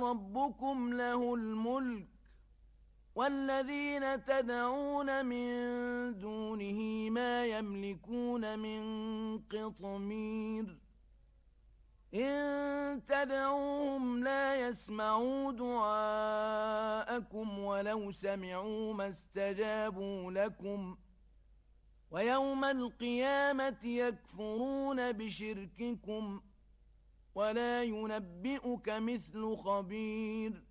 ربكم له الملك والذين تدعون من دونه ما يملكون من قطمير إن تدعوهم لا يسمعوا دعاءكم ولو سمعوا ما استجابوا لكم ويوم القيامة يكفرون بشرككم ولا ينبئك مثل خبير